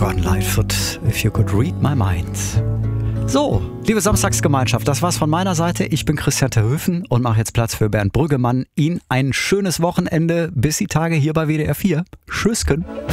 Gordon Lightfoot, If You Could Read My Mind. So, liebe Samstagsgemeinschaft, das war's von meiner Seite. Ich bin Christian Terhöfen und mache jetzt Platz für Bernd Brüggemann. Ihnen ein schönes Wochenende bis die Tage hier bei WDR 4. Tschüssken.